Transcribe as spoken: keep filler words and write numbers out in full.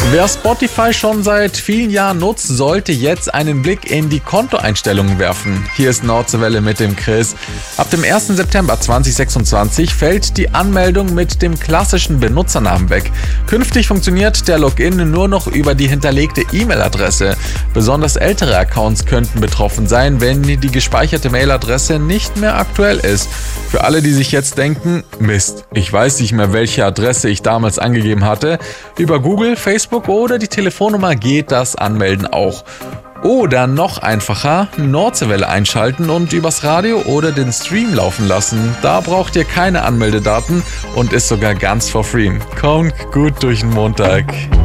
Wer Spotify schon seit vielen Jahren nutzt, sollte jetzt einen Blick in die Kontoeinstellungen werfen. Hier ist Nordseewelle mit dem Chris. Ab dem ersten September zweitausendsechsundzwanzig fällt die Anmeldung mit dem klassischen Benutzernamen weg. Künftig funktioniert der Login nur noch über die hinterlegte E-Mail-Adresse. Besonders ältere Accounts könnten betroffen sein, wenn die gespeicherte Mailadresse nicht mehr aktuell ist. Für alle, die sich jetzt denken, Mist, ich weiß nicht mehr, welche Adresse ich damals angegeben hatte, über Google, Facebook oder die Telefonnummer geht das Anmelden auch. Oder noch einfacher, Nordseewelle einschalten und übers Radio oder den Stream laufen lassen. Da braucht ihr keine Anmeldedaten und ist sogar ganz for free. Kommt gut durch den Montag.